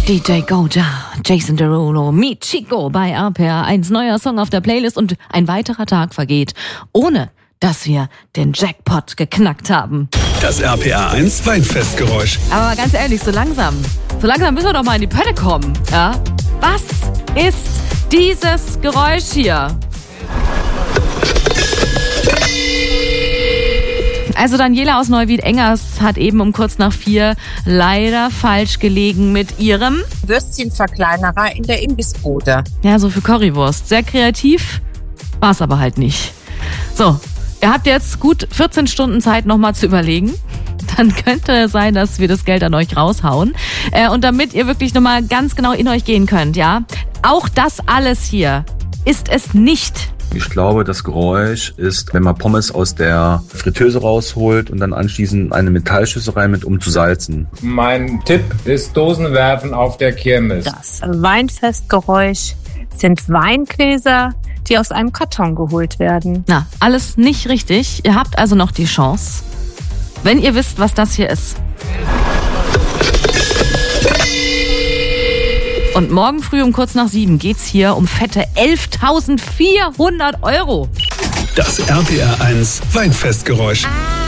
DJ Goja, Jason Derulo, Mi Chico bei RPR 1. Neuer Song auf der Playlist und ein weiterer Tag vergeht, ohne dass wir den Jackpot geknackt haben. Das RPR 1 Weinfestgeräusch. Aber ganz ehrlich, so langsam müssen wir doch mal in die Pötte kommen. Ja? Was ist dieses Geräusch hier? Also Daniela aus Neuwied-Engers hat eben um kurz nach 4 leider falsch gelegen mit ihrem Würstchenverkleinerer in der Imbissbude. Ja, so für Currywurst. Sehr kreativ, war es aber halt nicht. So, ihr habt jetzt gut 14 Stunden Zeit nochmal zu überlegen. Dann könnte es sein, dass wir das Geld an euch raushauen. Und damit ihr wirklich nochmal ganz genau in euch gehen könnt, ja, auch das alles hier ist es nicht. Ich glaube, das Geräusch ist, wenn man Pommes aus der Fritteuse rausholt und dann anschließend eine Metallschüssel rein mit, um zu salzen. Mein Tipp ist Dosenwerfen auf der Kirmes. Das Weinfestgeräusch sind Weingläser, die aus einem Karton geholt werden. Na, alles nicht richtig. Ihr habt also noch die Chance, wenn ihr wisst, was das hier ist. Und morgen früh um kurz nach 7 geht's hier um fette 11.400 €. Das RPR 1 Weinfestgeräusch.